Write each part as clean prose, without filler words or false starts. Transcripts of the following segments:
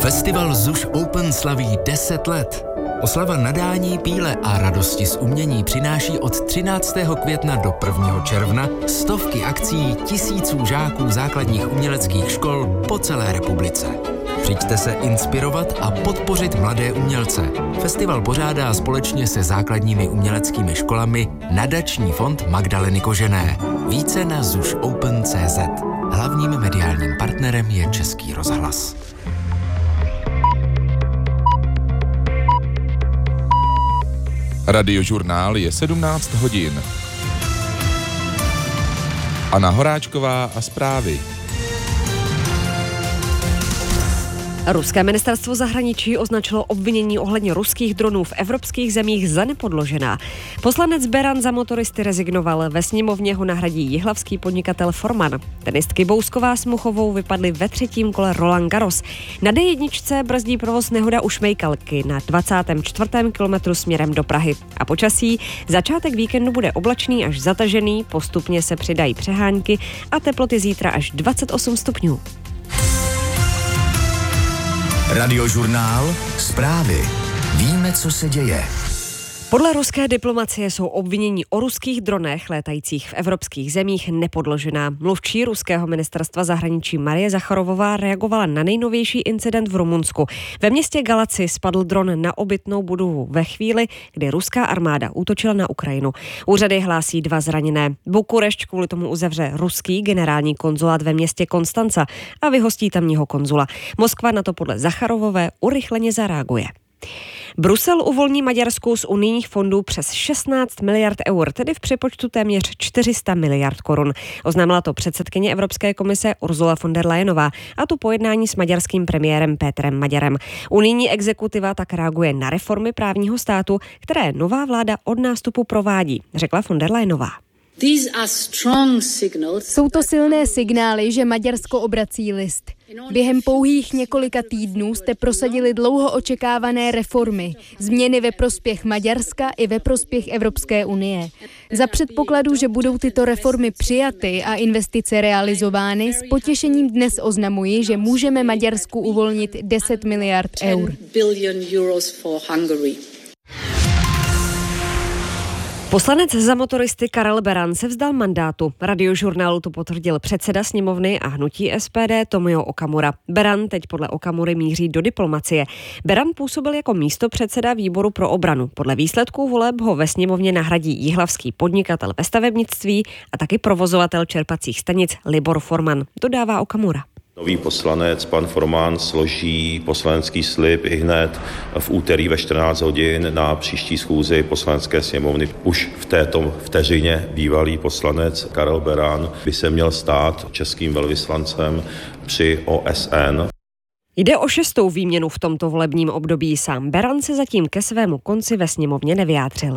Festival ZUŠ Open slaví 10 let. Oslava nadání, píle a radosti z umění přináší od 13. května do 1. června stovky akcí tisíců žáků základních uměleckých škol po celé republice. Přijďte se inspirovat a podpořit mladé umělce. Festival pořádá společně se základními uměleckými školami Nadační fond Magdaleny Kožené. Více na zušopen.cz. Hlavním mediálním partnerem je Český rozhlas. Radiožurnál je 17 hodin. Anna Horáčková a zprávy. Ruské ministerstvo zahraničí označilo obvinění ohledně ruských dronů v evropských zemích za nepodložená. Poslanec Beran za motoristy rezignoval, ve sněmovně ho nahradí jihlavský podnikatel Forman. Tenistky Bousková s Muchovou vypadly ve 3. kole Roland Garros. Na D1 brzdí provoz nehoda u Šmejkalky na 24. kilometru směrem do Prahy. A počasí? Začátek víkendu bude oblačný až zatažený, postupně se přidají přehánky a teploty zítra až 28 stupňů. Radiožurnál, zprávy. Víme, co se děje. Podle ruské diplomacie jsou obvinění o ruských dronech létajících v evropských zemích nepodložená. Mluvčí ruského ministerstva zahraničí Marie Zacharovová reagovala na nejnovější incident v Rumunsku. Ve městě Galaci spadl dron na obytnou budovu ve chvíli, kdy ruská armáda útočila na Ukrajinu. Úřady hlásí 2 zraněné. Bukurešť kvůli tomu uzavře ruský generální konzulát ve městě Konstanca a vyhostí tamního konzula. Moskva na to podle Zacharovové urychleně zareaguje. Brusel uvolní Maďarsku z unijních fondů přes 16 miliard eur, tedy v přepočtu téměř 400 miliard korun. Oznámila to předsedkyně Evropské komise Ursula von der Leyenová, a to po jednání s maďarským premiérem Péterem Maďarem. Unijní exekutiva tak reaguje na reformy právního státu, které nová vláda od nástupu provádí, řekla von der Leyenová. Jsou to silné signály, že Maďarsko obrací list. Během pouhých několika týdnů jste prosadili dlouho očekávané reformy, změny ve prospěch Maďarska i ve prospěch Evropské unie. Za předpokladu, že budou tyto reformy přijaty a investice realizovány, s potěšením dnes oznamuji, že můžeme Maďarsku uvolnit 10 miliard eur. Poslanec za motoristy Karel Beran se vzdal mandátu. Radiožurnálu to potvrdil předseda sněmovny a hnutí SPD Tomio Okamura. Beran teď podle Okamury míří do diplomacie. Beran působil jako místopředseda výboru pro obranu. Podle výsledků voleb ho ve sněmovně nahradí jihlavský podnikatel ve stavebnictví a taky provozovatel čerpacích stanic Libor Forman, dodává Okamura. Nový poslanec, pan Forman, složí poslanecký slib ihned v úterý ve 14 hodin na příští schůzi poslanecké sněmovny. Už v této vteřině bývalý poslanec Karel Beran by se měl stát českým velvyslancem při OSN. Jde o 6. výměnu v tomto volebním období. Sám Beran se zatím ke svému konci ve sněmovně nevyjádřil.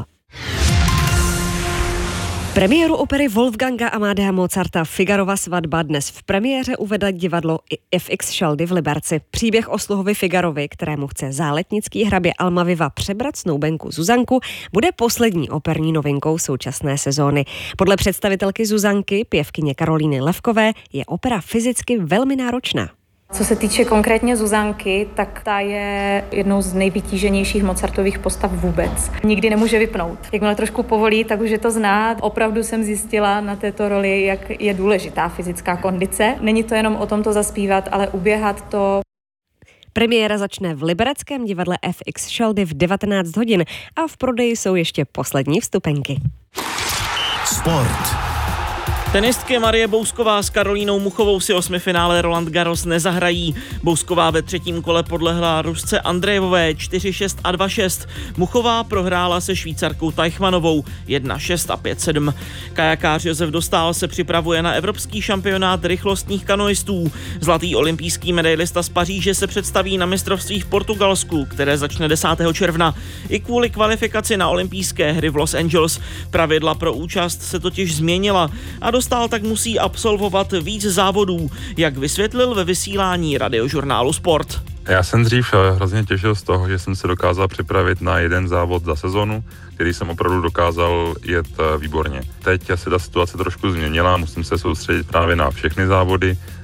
Premiéru opery Wolfganga Amadea Mozarta Figarova svatba dnes v premiéře uvedl divadlo FX Šaldy v Liberci. Příběh o sluhovi Figarovi, kterému chce záletnický hrabě Almaviva přebrat snoubenku Zuzanku, bude poslední operní novinkou současné sezóny. Podle představitelky Zuzanky, pěvkyně Karolíny Levkové, je opera fyzicky velmi náročná. Co se týče konkrétně Zuzanky, tak ta je jednou z nejvytíženějších Mozartových postav vůbec. Nikdy nemůže vypnout. Jakmile trošku povolí, tak už je to znát. Opravdu jsem zjistila na této roli, jak je důležitá fyzická kondice. Není to jenom o tom to zaspívat, ale uběhat to. Premiéra začne v libereckém divadle FX Šaldy v 19 hodin a v prodeji jsou ještě poslední vstupenky. Sport. Tenistky Marie Bousková s Karolínou Muchovou si 8finále Roland Garros nezahrají. Bousková ve 3. kole podlehla Rusce Andrejevové 4-6 a 2-6. Muchová prohrála se Švýcarkou Teichmannovou 1-6 a 5-7. Kajakář Josef Dostál se připravuje na evropský šampionát rychlostních kanoistů. Zlatý olympijský medailista z Paříže se představí na mistrovství v Portugalsku, které začne 10. června. I kvůli kvalifikaci na olympijské hry v Los Angeles. Pravidla pro účast se totiž změnila a Dostál tak musí absolvovat víc závodů, jak vysvětlil ve vysílání Radiožurnálu Sport. Já jsem dřív hrozně těšil z toho, že jsem se dokázal připravit na jeden závod za sezonu, který jsem opravdu dokázal jet výborně. Teď se ta situace trošku změnila, musím se soustředit právě na všechny závody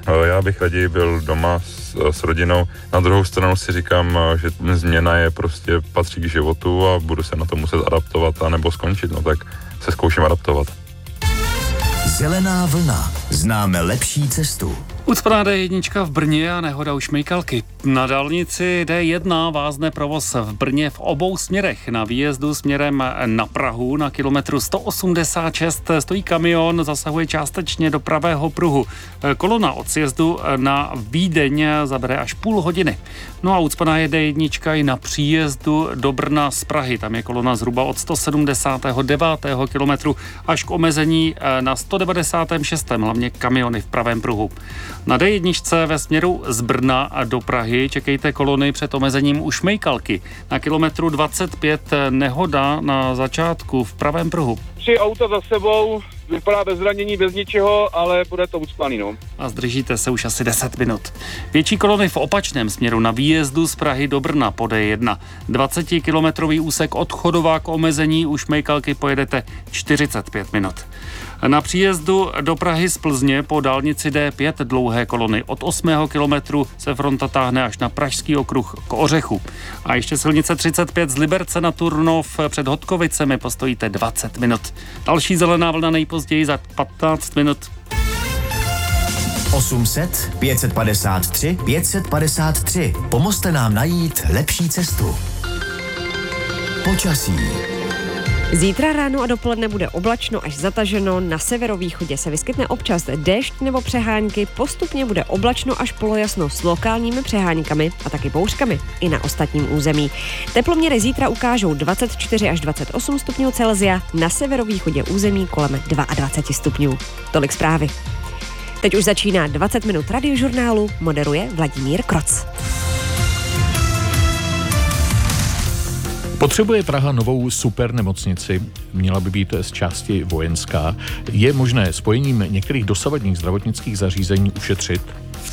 Já bych raději byl doma s rodinou. Na druhou stranu si říkám, že změna je prostě patří k životu a budu se na to muset adaptovat anebo skončit, no tak se zkouším adaptovat. Zelená vlna. Známe lepší cestu. Ucpaná D1 v Brně a nehoda u Šmejkalky. Na dálnici D1 vázne provoz v Brně v obou směrech. Na výjezdu směrem na Prahu na kilometru 186 stojí kamion, zasahuje částečně do pravého pruhu. Kolona od sjezdu na Vídeň zabere až půl hodiny. No a ucpaná je D1 i na příjezdu do Brna z Prahy. Tam je kolona zhruba od 179. kilometru až k omezení na 196. hlavně kamiony v pravém pruhu. Na D1 ve směru z Brna a do Prahy čekejte kolony před omezením u Šmejkalky. Na kilometru 25 nehoda na začátku v pravém pruhu. 3 auta za sebou, vypadá bez zranění, bez ničeho, ale bude to ucpaný, no. A zdržíte se už asi 10 minut. Větší kolony v opačném směru na výjezdu z Prahy do Brna po D1. 20-kilometrový úsek od Chodova k omezení u Šmejkalky pojedete 45 minut. Na příjezdu do Prahy z Plzně po dálnici D5 dlouhé kolony. Od 8. kilometru se fronta táhne až na Pražský okruh k Ořechu. A ještě silnice 35 z Liberce na Turnov před Hodkovicemi postojíte 20 minut. Další zelená vlna nejpozději za 15 minut. 800 553 553. Pomozte nám najít lepší cestu. Počasí. Zítra ráno a dopoledne bude oblačno až zataženo, na severovýchodě se vyskytne občas déšť nebo přehánky, postupně bude oblačno až polojasno s lokálními přehánkami a taky bouřkami i na ostatním území. Teploměry zítra ukážou 24 až 28 stupňů Celsia, na severovýchodě území kolem 22 stupňů. Tolik zprávy. Teď už začíná 20 minut radiožurnálu, moderuje Vladimír Kroc. Potřebuje Praha novou supernemocnici, měla by být z části vojenská. Je možné spojením některých dosavadních zdravotnických zařízení ušetřit?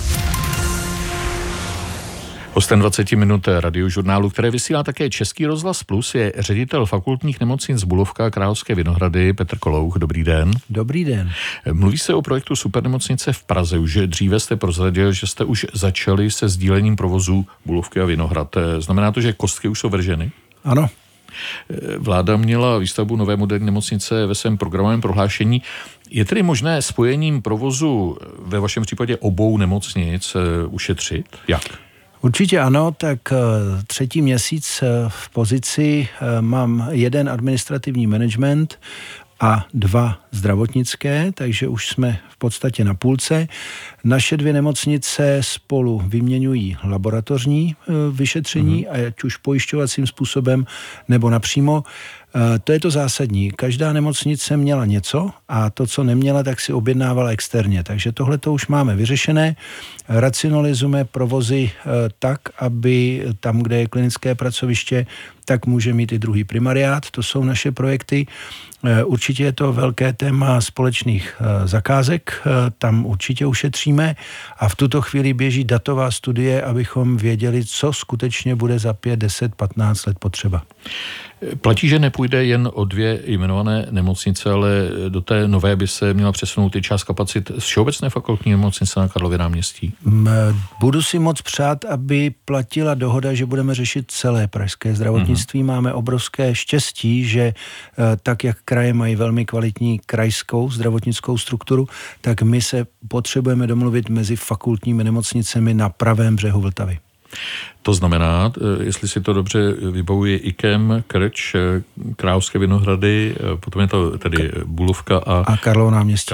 Hostem 20 minut radiožurnálu, které vysílá také Český rozhlas Plus, je ředitel fakultních nemocnic Bulovka a Královské Vinohrady Petr Kolouch. Dobrý den. Dobrý den. Mluví se o projektu supernemocnice v Praze. Už dříve jste prozradil, že jste už začali se sdílením provozu Bulovky a Vinohrad. Znamená to, že kostky už jsou vrženy? Ano. Vláda měla výstavbu nové moderní nemocnice ve svém programovém prohlášení. Je tedy možné spojením provozu ve vašem případě obou nemocnic ušetřit? Jak? Určitě ano, tak 3. měsíc v pozici mám 1 administrativní management a 2 zdravotnické, takže už jsme v podstatě na půlce. Naše 2 nemocnice spolu vyměňují laboratorní vyšetření, ať už pojišťovacím způsobem nebo napřímo. To je to zásadní. Každá nemocnice měla něco a to, co neměla, tak si objednávala externě. Takže tohle to už máme vyřešené. Racionalizujeme provozy tak, aby tam, kde je klinické pracoviště, tak může mít i druhý primariát. To jsou naše projekty. Určitě je to velké téma společných zakázek. Tam určitě ušetříme a v tuto chvíli běží datová studie, abychom věděli, co skutečně bude za 5, 10, 15 let potřeba. Platí, že nepůjde jen o 2 jmenované nemocnice, ale do té nové by se měla přesunout i část kapacit z Všeobecné fakultní nemocnice na Karlově náměstí? Budu si moc přát, aby platila dohoda, že budeme řešit celé pražské zdravotnictví. Máme obrovské štěstí, že tak, jak kraje mají velmi kvalitní krajskou zdravotnickou strukturu, tak my se potřebujeme domluvit mezi fakultními nemocnicemi na pravém břehu Vltavy. To znamená, jestli si to dobře vybavuje IKEM, Krč, Královské Vinohrady, potom je to tedy Bulovka a Karlovo náměstí.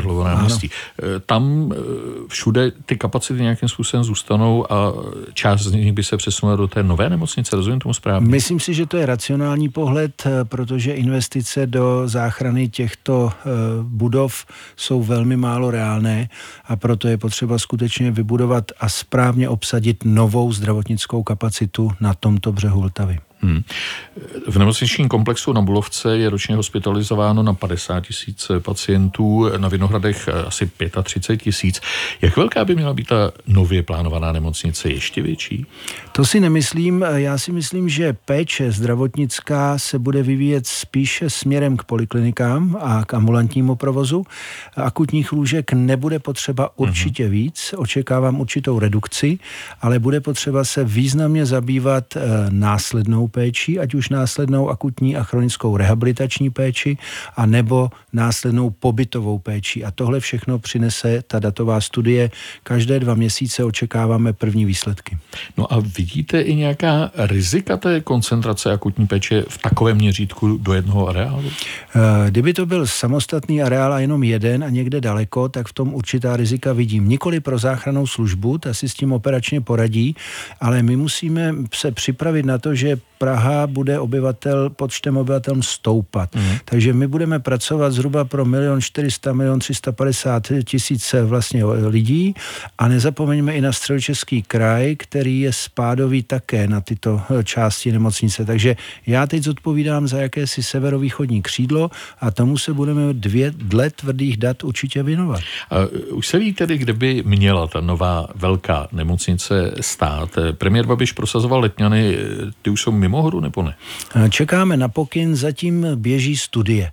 Tam všude ty kapacity nějakým způsobem zůstanou a část z nich by se přesunula do té nové nemocnice, rozumím tomu správně? Myslím si, že to je racionální pohled, protože investice do záchrany těchto budov jsou velmi málo reálné a proto je potřeba skutečně vybudovat a správně obsadit novou zdravotnickou kapacitu na tomto břehu Vltavy. V nemocničním komplexu na Bulovce je ročně hospitalizováno na 50 000 pacientů, na Vinohradech asi 35 000. Jak velká by měla být ta nově plánovaná nemocnice? Ještě větší? To si nemyslím. Já si myslím, že péče zdravotnická se bude vyvíjet spíše směrem k poliklinikám a k ambulantnímu provozu. Akutních lůžek nebude potřeba určitě víc. Očekávám určitou redukci, ale bude potřeba se významně zabývat následnou péčí, ať už následnou akutní a chronickou rehabilitační péči, a nebo následnou pobytovou péči. A tohle všechno přinese ta datová studie. Každé 2 měsíce očekáváme první výsledky. No a vidíte i nějaká rizika té koncentrace akutní péče v takovém měřítku do jednoho areálu? Kdyby to byl samostatný areál a jenom jeden a někde daleko, tak v tom určitá rizika vidím. Nikoli pro záchrannou službu, ta si s tím operačně poradí, ale my musíme se připravit na to, že Praha bude počtem obyvatel stoupat. Takže my budeme pracovat zhruba pro 1 400 000, 350 000 vlastně lidí a nezapomeňme i na Středočeský kraj, který je spádový také na tyto části nemocnice. Takže já teď zodpovídám za jakési severovýchodní křídlo a tomu se budeme dle tvrdých dat určitě věnovat. A už se ví tedy, kde by měla ta nová velká nemocnice stát? Premiér Babiš prosazoval Letňany, ty už jsou mimo hru, nebo ne? Čekáme na pokyn, zatím běží studie.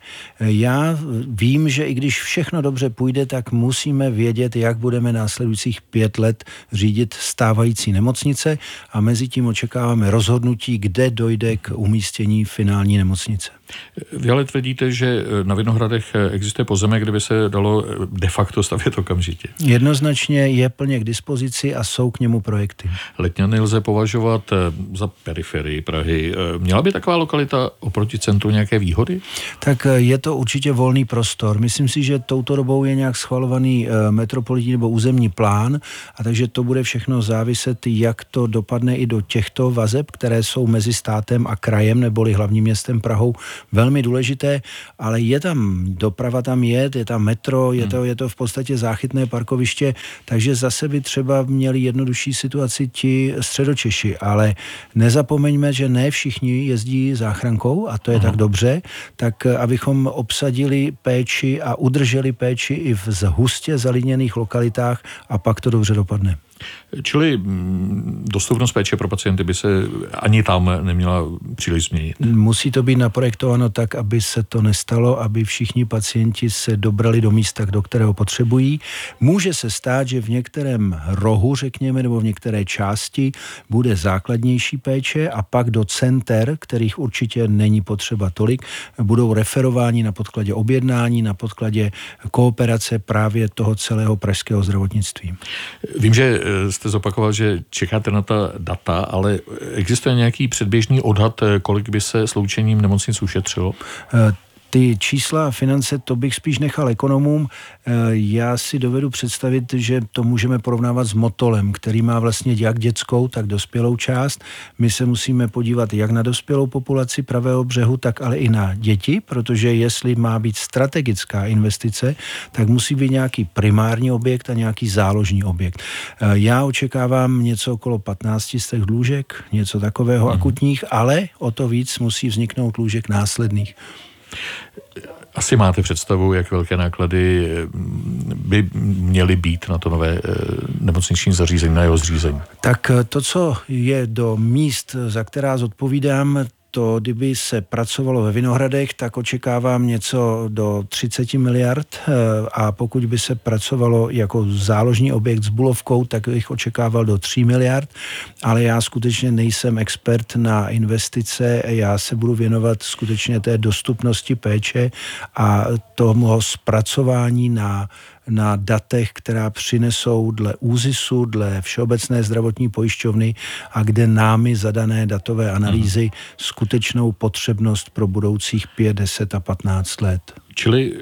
Já vím, že i když všechno dobře půjde, tak musíme vědět, jak budeme následujících 5 let řídit stávající nemocnice a mezi tím očekáváme rozhodnutí, kde dojde k umístění finální nemocnice. Vy ale tvrdíte, že na Vinohradech existuje pozemek, kde by se dalo de facto stavět okamžitě. Jednoznačně je plně k dispozici a jsou k němu projekty. Letňany lze považovat za periferii Prahy. Měla by taková lokalita oproti centru nějaké výhody? Tak je to určitě volný prostor. Myslím si, že touto dobou je nějak schvalovaný metropolitní nebo územní plán, a takže to bude všechno záviset, jak to dopadne i do těchto vazeb, které jsou mezi státem a krajem neboli hlavním městem Prahou velmi důležité, ale je tam doprava, tam je tam metro, je to v podstatě záchytné parkoviště, takže zase by třeba měli jednodušší situaci ti Středočeši, ale nezapomeňme, že ne všichni jezdí záchrankou a to je tak dobře, tak abychom obsadili péči a udrželi péči i v hustě zalidněných lokalitách a pak to dobře dopadne. Čili dostupnost péče pro pacienty by se ani tam neměla příliš změnit. Musí to být naprojektováno tak, aby se to nestalo, aby všichni pacienti se dobrali do místa, do kterého potřebují. Může se stát, že v některém rohu, řekněme, nebo v některé části bude základnější péče a pak do center, kterých určitě není potřeba tolik, budou referováni na podkladě objednání, na podkladě kooperace právě toho celého pražského zdravotnictví. Vím, že jste zopakoval, že čekáte na ta data, ale existuje nějaký předběžný odhad, kolik by se sloučením nemocnic ušetřilo? Ty čísla a finance, to bych spíš nechal ekonomům. Já si dovedu představit, že to můžeme porovnávat s Motolem, který má vlastně jak dětskou, tak dospělou část. My se musíme podívat jak na dospělou populaci Pravého břehu, tak ale i na děti, protože jestli má být strategická investice, tak musí být nějaký primární objekt a nějaký záložní objekt. Já očekávám něco okolo 1500 lůžek, něco takového akutních, ale o to víc musí vzniknout lůžek následných. Asi máte představu, jak velké náklady by měly být na to nové nemocniční zařízení, na jeho zřízení? Tak to, co je do míst, za která zodpovídám, to, kdyby se pracovalo ve Vinohradech, tak očekávám něco do 30 miliard a pokud by se pracovalo jako záložní objekt s Bulovkou, tak bych očekával do 3 miliard, ale já skutečně nejsem expert na investice, já se budu věnovat skutečně té dostupnosti péče a tomu zpracování na datech, která přinesou dle ÚZISu, dle Všeobecné zdravotní pojišťovny a kde námi zadané datové analýzy skutečnou potřebnost pro budoucích 5, 10 a 15 let. Čili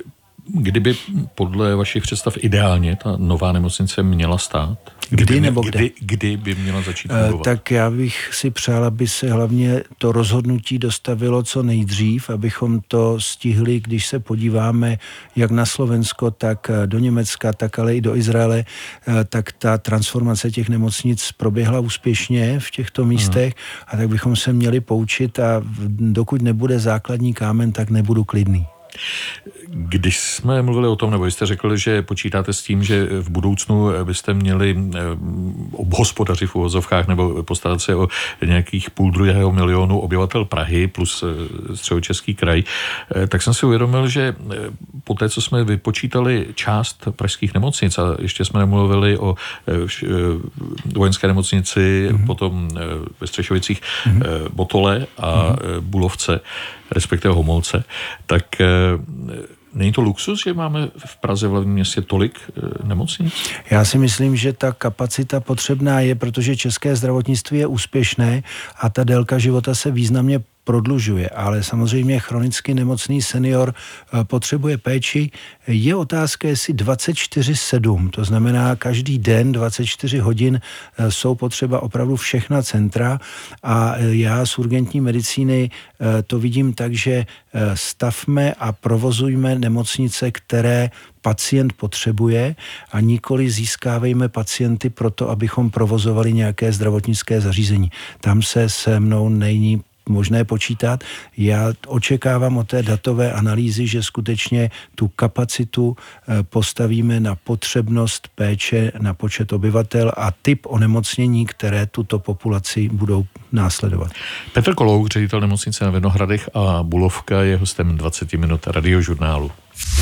Kdyby podle vašich představ ideálně ta nová nemocnice měla stát? Kdy by měla začít fungovat? Tak já bych si přál, aby se hlavně to rozhodnutí dostavilo co nejdřív, abychom to stihli, když se podíváme jak na Slovensko, tak do Německa, tak ale i do Izraele, tak ta transformace těch nemocnic proběhla úspěšně v těchto místech a tak bychom se měli poučit a dokud nebude základní kámen, tak nebudu klidný. Když jsme mluvili o tom, nebo jste řekl, že počítáte s tím, že v budoucnu byste měli obhospodařit v uvozovkách nebo postarat se o nějakých 500 000 obyvatel Prahy plus Středočeský kraj, tak jsem si uvědomil, že po té, co jsme vypočítali část pražských nemocnic a ještě jsme nemluvili o vojenské nemocnici, potom ve Střešovicích Botole a Bulovce, respektive Homolce, tak není to luxus, že máme v Praze v hlavním městě tolik nemocnic? Já si myslím, že ta kapacita potřebná je, protože české zdravotnictví je úspěšné a ta délka života se významně prodlužuje, ale samozřejmě chronicky nemocný senior potřebuje péči. Je otázka, jestli 24/7, to znamená každý den 24 hodin jsou potřeba opravdu všechna centra a já z urgentní medicíny to vidím tak, že stavme a provozujme nemocnice, které pacient potřebuje a nikoli získávejme pacienty proto, abychom provozovali nějaké zdravotnické zařízení. Tam se se mnou není možné počítat. Já očekávám od té datové analýzy, že skutečně tu kapacitu postavíme na potřebnost péče na počet obyvatel a typ onemocnění, které tuto populaci budou následovat. Petr Kolouk, ředitel nemocnice na Vinohradech a Bulovka, je hostem 20 minut Radiožurnálu.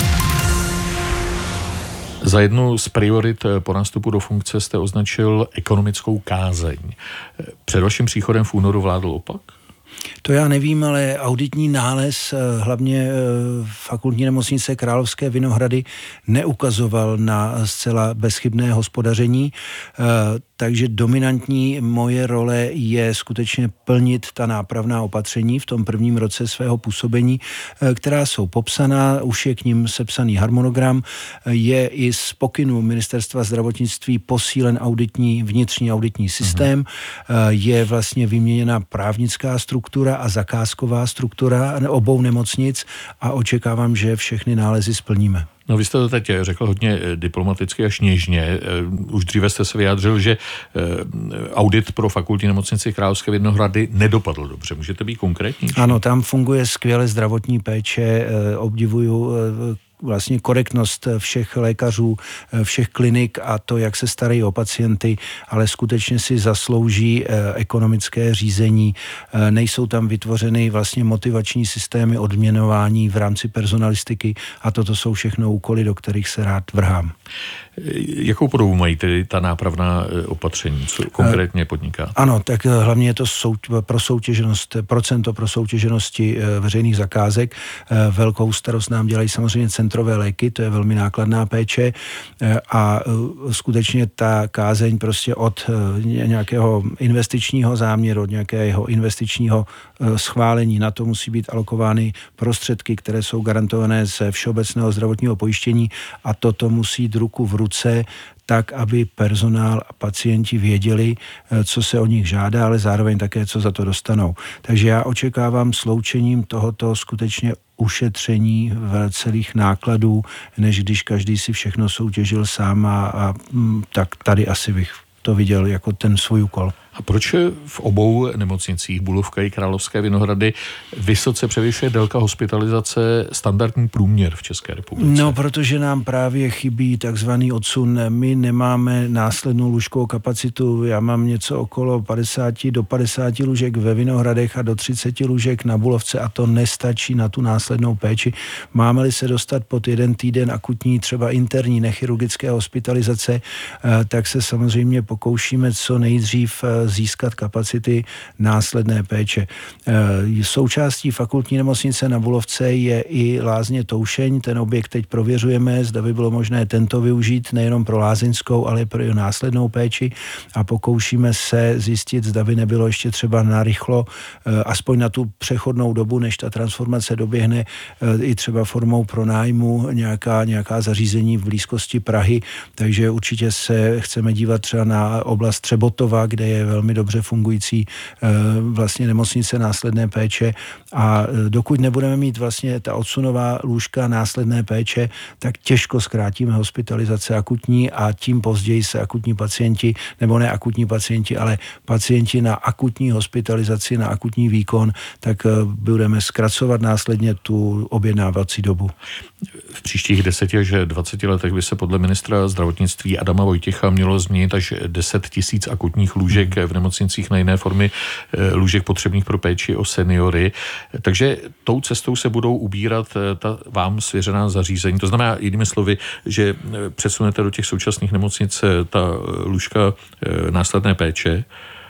Za jednu z priorit po nástupu do funkce jste označil ekonomickou kázeň. Před vaším příchodem v únoru vládl opak? To já nevím, ale auditní nález hlavně Fakultní nemocnice Královské Vinohrady neukazoval na zcela bezchybné hospodaření, takže dominantní moje role je skutečně plnit ta nápravná opatření v tom prvním roce svého působení, která jsou popsaná, už je k nim sepsaný harmonogram, je i z pokynu Ministerstva zdravotnictví posílen vnitřní auditní systém, je vlastně vyměněna právnická struktura a zakázková struktura obou nemocnic a očekávám, že všechny nálezy splníme. No, vy jste to teď řekl hodně diplomaticky až něžně. Už dříve jste se vyjádřil, že audit pro Fakultní nemocnici Královské Vinohrady nedopadl dobře. Můžete být konkrétní? Ano, tam funguje skvěle zdravotní péče, obdivuju vlastně korektnost všech lékařů, všech klinik a to, jak se starají o pacienty, ale skutečně si zaslouží ekonomické řízení. Nejsou tam vytvořeny vlastně motivační systémy odměňování v rámci personalistiky a toto jsou všechno úkoly, do kterých se rád vrhám. Jakou podobu mají tedy ta nápravná opatření? Co konkrétně podniká? Ano, tak hlavně je to procento pro soutěženosti veřejných zakázek. Velkou starost nám dělají samozřejmě centrové léky, to je velmi nákladná péče a skutečně ta kázeň prostě od nějakého investičního záměru, od nějakého investičního schválení, na to musí být alokovány prostředky, které jsou garantované ze všeobecného zdravotního pojištění a toto musí jít ruku v ruce tak, aby personál a pacienti věděli, co se o nich žádá, ale zároveň také, co za to dostanou. Takže já očekávám sloučením tohoto skutečně ušetření v celých nákladů, než když každý si všechno soutěžil sám a tak tady asi bych to viděl jako ten svůj úkol. A proč v obou nemocnicích Bulovka i Královské Vinohrady vysoce převyšuje délka hospitalizace standardní průměr v České republice? No, protože nám právě chybí takzvaný odsun. My nemáme následnou lůžkovou kapacitu. Já mám něco okolo 50 do 50 lůžek ve Vinohradech a do 30 lůžek na Bulovce a to nestačí na tu následnou péči. Máme-li se dostat pod 1 týden akutní, třeba interní nechirurgické hospitalizace, tak se samozřejmě pokoušíme co nejdřív získat kapacity následné péče. Součástí fakultní nemocnice na Bulovce je i lázně Toušeň. Ten objekt teď prověřujeme, zda by bylo možné tento využít nejenom pro lázeňskou, ale i pro následnou péči a pokoušíme se zjistit, zda by nebylo ještě třeba narychlo, aspoň na tu přechodnou dobu, než ta transformace doběhne, i třeba formou pronájmu nějaká zařízení v blízkosti Prahy, takže určitě se chceme dívat třeba na oblast Třebotova, kde je velmi dobře fungující vlastně nemocnice následné péče a dokud nebudeme mít vlastně ta odsunová lůžka následné péče, tak těžko zkrátíme hospitalizace akutní a tím později se akutní pacienti, nebo ne akutní pacienti, ale pacienti na akutní hospitalizaci, na akutní výkon, tak budeme zkracovat následně tu objednávací dobu. V příštích 10 až 20 letech by se podle ministra zdravotnictví Adama Vojtěcha mělo změnit až 10 000 akutních lůžek v nemocnicích na jiné formy lůžek potřebných pro péči o seniory. Takže tou cestou se budou ubírat ta vám svěřená zařízení. To znamená, jinými slovy, že přesunete do těch současných nemocnic ta lůžka následné péče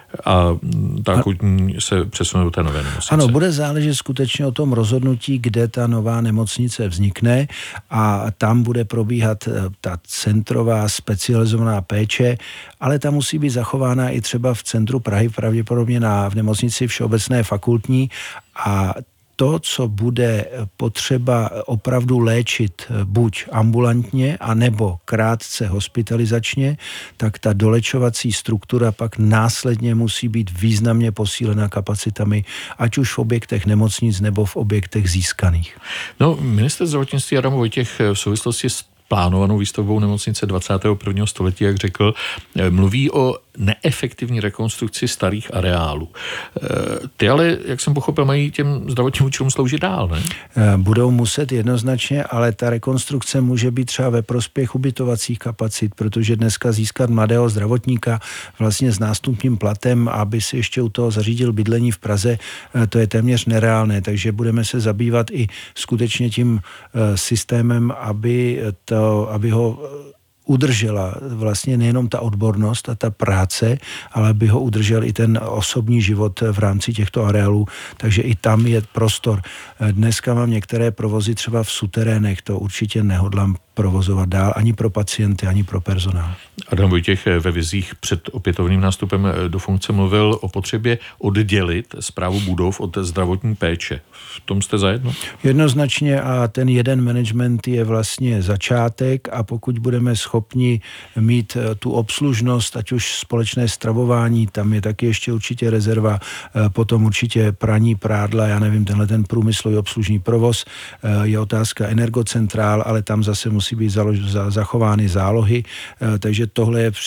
a ta akutní se přesune do té nové nemocnice. Ano, bude záležet skutečně o tom rozhodnutí, kde ta nová nemocnice vznikne a tam bude probíhat ta centrová specializovaná péče, ale ta musí být zachována i třeba v centru Prahy, pravděpodobně v nemocnici všeobecné fakultní a to, co bude potřeba opravdu léčit buď ambulantně, anebo krátce hospitalizačně, tak ta dolečovací struktura pak následně musí být významně posílena kapacitami, ať už v objektech nemocnic nebo v objektech získaných. No, ministr zdravotnictví Adam Vojtěch v souvislosti s plánovanou výstavbou nemocnice 21. století, jak řekl, mluví o neefektivní rekonstrukci starých areálů. Ty ale, jak jsem pochopil, mají těm zdravotním účelům sloužit dál, ne? Budou muset jednoznačně, ale ta rekonstrukce může být třeba ve prospěch ubytovacích kapacit, protože dneska získat mladého zdravotníka vlastně s nástupním platem, aby si ještě u toho zařídil bydlení v Praze, to je téměř nereálné, takže budeme se zabývat i skutečně tím systémem, aby ho udržela vlastně nejenom ta odbornost a ta práce, ale aby ho udržel i ten osobní život v rámci těchto areálů, takže i tam je prostor. Dneska mám některé provozy třeba v suterénech, to určitě nehodlám provozovat dál ani pro pacienty, ani pro personál. Adam Vojtěch ve vizích před opětovným nástupem do funkce mluvil o potřebě oddělit správu budov od zdravotní péče. V tom jste zajedno? Jednoznačně a ten jeden management je vlastně začátek a pokud budeme schopni mít tu obslužnost, ať už společné stravování, tam je taky ještě určitě rezerva, potom určitě praní, prádla, já nevím, tenhle ten průmyslový obslužný provoz, je otázka energocentrál, ale tam zase musí být zachovány zálohy, takže tohle je